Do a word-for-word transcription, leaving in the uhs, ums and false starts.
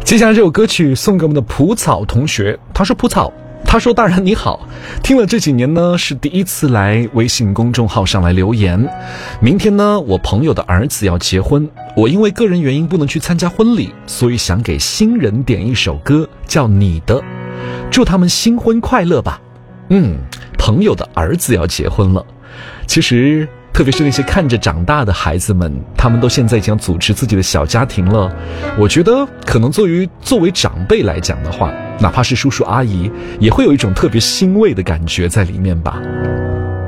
接下来这首歌曲送给我们的蒲草同学，他说蒲草，他说大人你好，听了这几年呢是第一次来微信公众号上来留言。明天呢我朋友的儿子要结婚，我因为个人原因不能去参加婚礼，所以想给新人点一首歌叫你的，祝他们新婚快乐吧。嗯，朋友的儿子要结婚了，其实特别是那些看着长大的孩子们，他们都现在已经组织自己的小家庭了。我觉得可能作为作为长辈来讲的话，哪怕是叔叔阿姨，也会有一种特别欣慰的感觉在里面吧。